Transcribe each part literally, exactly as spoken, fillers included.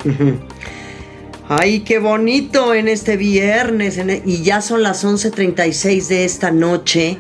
Ujú. Ay, qué bonito en este viernes, en e- y ya son las once treinta y seis de esta noche.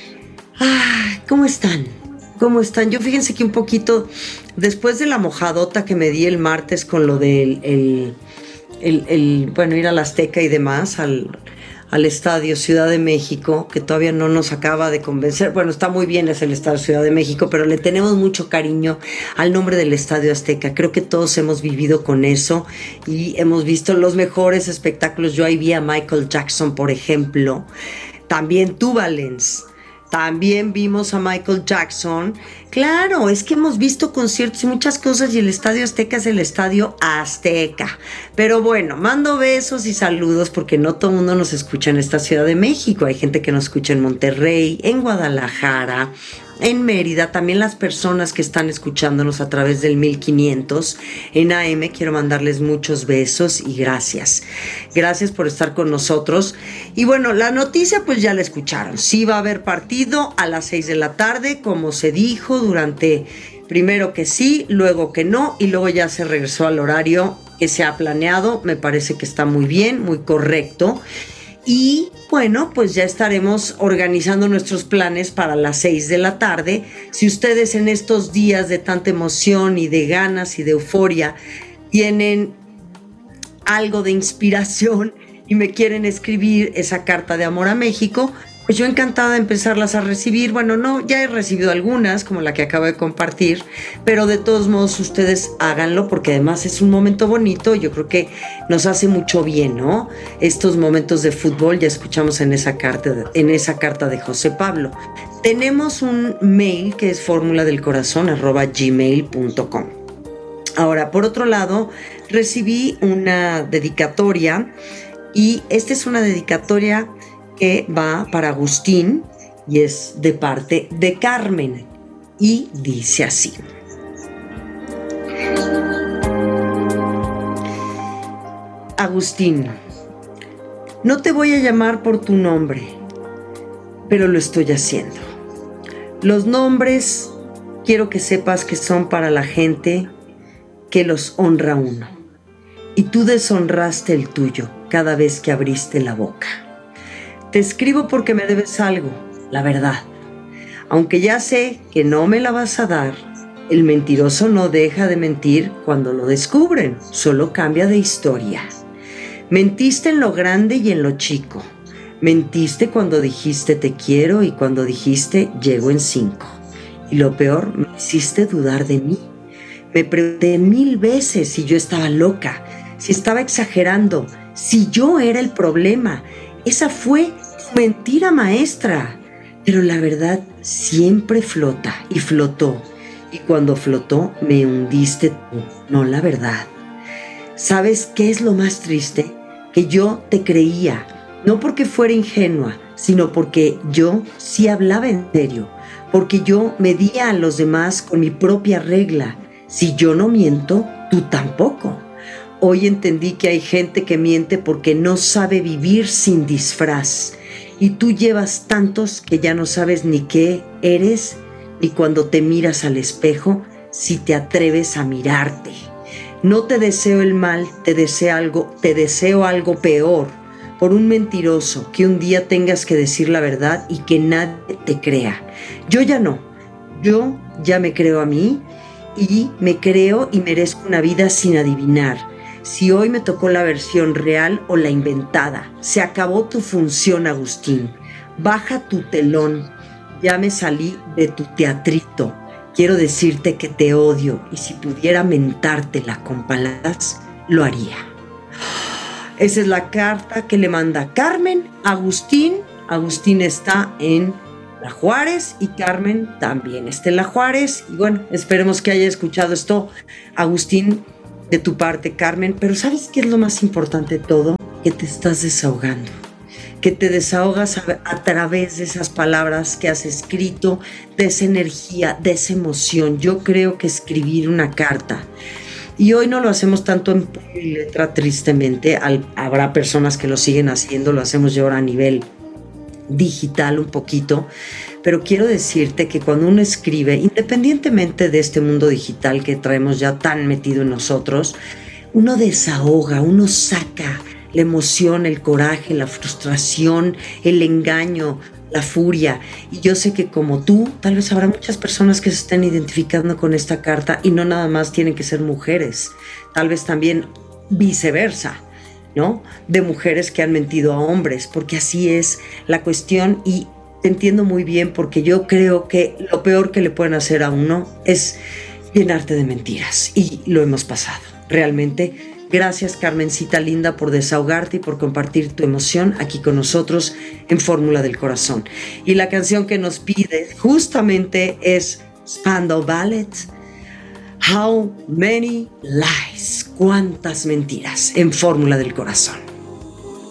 Ay, ¿cómo están? ¿Cómo están? Yo fíjense que un poquito después de la mojadota que me di el martes con lo del el, el, el, bueno, ir al Azteca y demás, al, al estadio Ciudad de México, que todavía no nos acaba de convencer. Bueno, está muy bien, es el estadio Ciudad de México, pero le tenemos mucho cariño al nombre del Estadio Azteca. Creo que todos hemos vivido con eso y hemos visto los mejores espectáculos. Yo ahí vi a Michael Jackson, por ejemplo. También tú, Valens. También vimos a Michael Jackson. Claro, es que hemos visto conciertos y muchas cosas y el Estadio Azteca es el Estadio Azteca. Pero bueno, mando besos y saludos porque no todo el mundo nos escucha en esta Ciudad de México. Hay gente que nos escucha en Monterrey, en Guadalajara, en Mérida, también las personas que están escuchándonos a través del mil quinientos en A M, quiero mandarles muchos besos y gracias. Gracias por estar con nosotros. Y bueno, la noticia pues ya la escucharon. Sí va a haber partido a las seis de la tarde, como se dijo durante, primero que sí, luego que no, y luego ya se regresó al horario que se ha planeado. Me parece que está muy bien, muy correcto. Y bueno, pues ya estaremos organizando nuestros planes para las seis de la tarde. Si ustedes en estos días de tanta emoción y de ganas y de euforia tienen algo de inspiración y me quieren escribir esa carta de amor a México, pues yo encantada de empezarlas a recibir. Bueno, no, ya he recibido algunas, como la que acabo de compartir, pero de todos modos ustedes háganlo porque además es un momento bonito. Yo creo que nos hace mucho bien, ¿no? Estos momentos de fútbol, ya escuchamos en esa carta, en esa carta de José Pablo. Tenemos un mail que es fórmula del corazón arroba gmail punto com. Ahora, por otro lado, recibí una dedicatoria y esta es una dedicatoria que va para Agustín y es de parte de Carmen y dice así: Agustín, no te voy a llamar por tu nombre, pero lo estoy haciendo. Los nombres quiero que sepas que son para la gente que los honra uno, y tú deshonraste el tuyo cada vez que abriste la boca. Te escribo porque me debes algo, la verdad. Aunque ya sé que no me la vas a dar, el mentiroso no deja de mentir cuando lo descubren, solo cambia de historia. Mentiste en lo grande y en lo chico. Mentiste cuando dijiste te quiero y cuando dijiste llego en cinco. Y lo peor, me hiciste dudar de mí. Me pregunté mil veces si yo estaba loca, si estaba exagerando, si yo era el problema. Esa fue tu mentira maestra. Pero la verdad siempre flota y flotó. Y cuando flotó me hundiste tú, no la verdad. ¿Sabes qué es lo más triste? Que yo te creía, no porque fuera ingenua, sino porque yo sí hablaba en serio, porque yo medía a los demás con mi propia regla. Si yo no miento, tú tampoco. Hoy entendí que hay gente que miente porque no sabe vivir sin disfraz. Y tú llevas tantos que ya no sabes ni qué eres, ni cuando te miras al espejo, si te atreves a mirarte. No te deseo el mal, te deseo algo, te deseo algo peor, por un mentiroso, que un día tengas que decir la verdad y que nadie te crea. Yo ya no, yo ya me creo a mí y me creo y merezco una vida sin adivinar. Si hoy me tocó la versión real o la inventada. Se acabó tu función, Agustín. Baja tu telón. Ya me salí de tu teatrito. Quiero decirte que te odio y si pudiera mentártela con palabras, lo haría. Esa es la carta que le manda Carmen a Agustín. Agustín está en La Juárez y Carmen también está en La Juárez. Y bueno, esperemos que haya escuchado esto, Agustín, de tu parte, Carmen. Pero ¿sabes qué es lo más importante de todo? Que te estás desahogando, que te desahogas a, a través de esas palabras que has escrito, de esa energía, de esa emoción. Yo creo que escribir una carta, y hoy no lo hacemos tanto en puño y letra, tristemente, Al, habrá personas que lo siguen haciendo, lo hacemos ya ahora a nivel digital un poquito, pero quiero decirte que cuando uno escribe, independientemente de este mundo digital que traemos ya tan metido en nosotros, uno desahoga, uno saca la emoción, el coraje, la frustración, el engaño, la furia. Y yo sé que como tú, tal vez habrá muchas personas que se estén identificando con esta carta y no nada más tienen que ser mujeres, tal vez también viceversa, ¿no? De mujeres que han mentido a hombres, porque así es la cuestión y te entiendo muy bien porque yo creo que lo peor que le pueden hacer a uno es llenarte de mentiras y lo hemos pasado, realmente. Gracias, Carmencita linda, por desahogarte y por compartir tu emoción aquí con nosotros en Fórmula del Corazón. Y la canción que nos pide justamente es Spandau Ballet, How Many Lies, cuántas mentiras, en Fórmula del Corazón.